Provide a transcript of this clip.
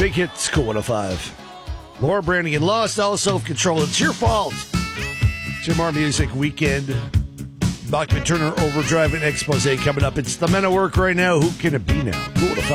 Big Hits, Cool 105. Laura Branigan, Lost All Self-Control. It's your fault. Jim R Music Weekend. Bachman Turner Overdrive and Expose coming up. It's the Men at Work right now. Who can it be now? Cool 105.